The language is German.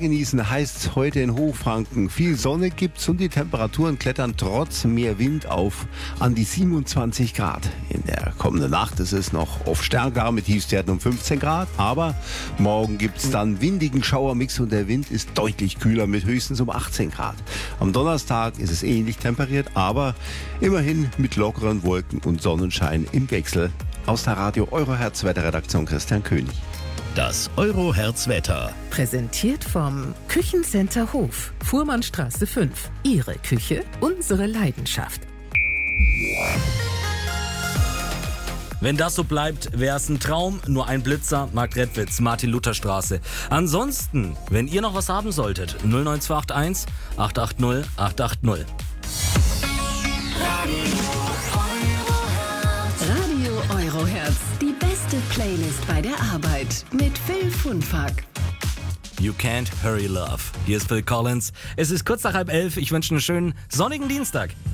genießen heißt heute in Hochfranken. Viel Sonne gibt's und die Temperaturen klettern trotz mehr Wind auf an die 27 Grad. In der kommenden Nacht ist es noch oft stärker mit Tiefstwerten um 15 Grad. Aber morgen gibt's dann windigen Schauermix und der Wind ist deutlich kühler mit höchstens um 18 Grad. Am Donnerstag ist es ähnlich temperiert, aber immerhin mit lockeren Wolken und Sonnenschein im Wechsel. Aus der Radio Eurohertz Wetterredaktion Christian König. Das Eurohertz-Wetter. Präsentiert vom Küchencenter Hof, Fuhrmannstraße 5. Ihre Küche, unsere Leidenschaft. Wenn das so bleibt, wäre es ein Traum. Nur ein Blitzer, Marktredwitz, Martin-Luther-Straße. Ansonsten, wenn ihr noch was haben solltet, 09281 880 880. Radio Eurohertz, die beste Playlist bei der Arbeit mit Phil Funfack. You can't hurry love. Hier ist Phil Collins. Es ist kurz nach 10:30. Ich wünsche einen schönen sonnigen Dienstag.